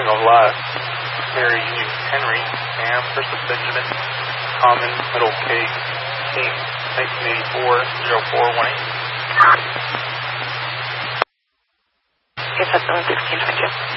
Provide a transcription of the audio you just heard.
of life. Mary Union Henry, Sam, Christopher Benjamin, Common, Middle K, King, 1984-0418. Yes, that's 1622.